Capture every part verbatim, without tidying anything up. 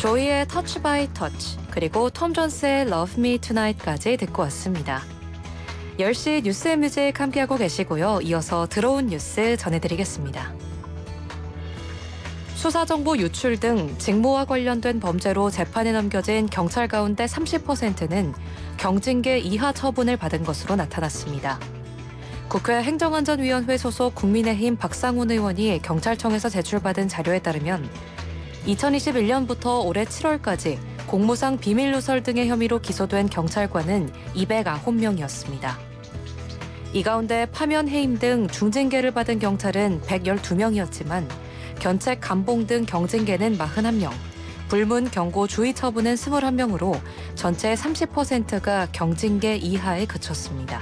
조이의 터치 바이 터치 그리고 톰 존스의 Love Me Tonight까지 듣고 왔습니다. 열 시 뉴스 앤 뮤직 함께하고 계시고요. 이어서 들어온 뉴스 전해드리겠습니다. 수사정보 유출 등 직무와 관련된 범죄로 재판에 넘겨진 경찰 가운데 삼십 퍼센트는 경징계 이하 처분을 받은 것으로 나타났습니다. 국회 행정안전위원회 소속 국민의힘 박상훈 의원이 경찰청에서 제출받은 자료에 따르면 이천이십일 년부터 올해 칠월까지 공무상 비밀 누설 등의 혐의로 기소된 경찰관은 이백구 명이었습니다. 이 가운데 파면 해임 등 중징계를 받은 경찰은 백십이 명이었지만 견책 감봉 등 경징계는 사십일 명, 불문 경고 주의 처분은 이십일 명으로 전체 삼십 퍼센트가 경징계 이하에 그쳤습니다.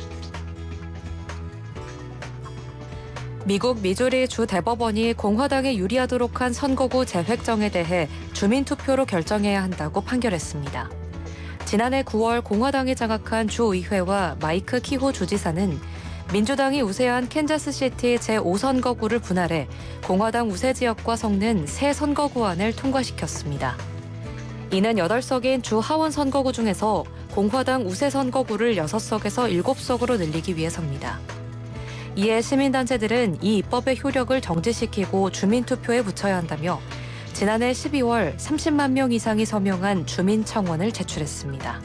미국 미주리 주 대법원이 공화당에 유리하도록 한 선거구 재획정에 대해 주민투표로 결정해야 한다고 판결했습니다. 지난해 구월 공화당이 장악한 주의회와 마이크 키호 주지사는 민주당이 우세한 캔자스시티 제오 선거구를 분할해 공화당 우세 지역과 섞는 새 선거구안을 통과시켰습니다. 이는 여덟 석인 주 하원 선거구 중에서 공화당 우세 선거구를 여섯 석에서 일곱 석으로 늘리기 위해서입니다. 이에 시민단체들은 이 입법의 효력을 정지시키고 주민투표에 붙여야 한다며 지난해 십이월 삼십만 명 이상이 서명한 주민청원을 제출했습니다.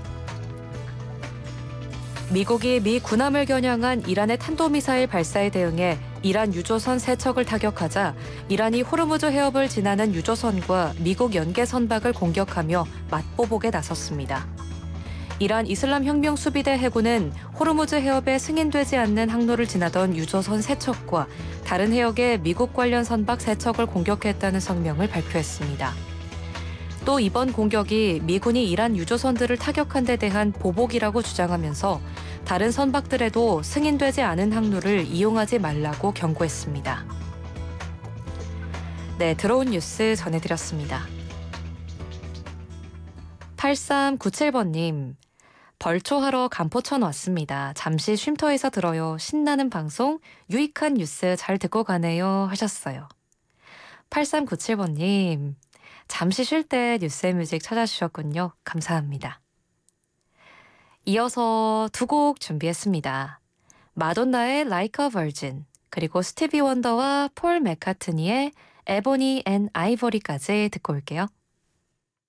미국이 미 군함을 겨냥한 이란의 탄도미사일 발사에 대응해 이란 유조선 세 척을 타격하자 이란이 호르무즈 해협을 지나는 유조선과 미국 연계 선박을 공격하며 맞보복에 나섰습니다. 이란 이슬람혁명 수비대 해군은 호르무즈 해협에 승인되지 않는 항로를 지나던 유조선 세 척과 다른 해역의 미국 관련 선박 세 척을 공격했다는 성명을 발표했습니다. 또 이번 공격이 미군이 이란 유조선들을 타격한 데 대한 보복이라고 주장하면서 다른 선박들에도 승인되지 않은 항로를 이용하지 말라고 경고했습니다. 네, 들어온 뉴스 전해드렸습니다. 팔삼구칠 번님, 벌초하러 간포천 왔습니다. 잠시 쉼터에서 들어요. 신나는 방송, 유익한 뉴스 잘 듣고 가네요 하셨어요. 팔삼구칠 번님, 잠시 쉴 때 뉴스 앤 뮤직 찾아주셨군요. 감사합니다. 이어서 두 곡 준비했습니다. 마돈나의 Like a Virgin, 그리고 스티비 원더와 폴 맥카트니의 에보니 앤 아이보리까지 듣고 올게요.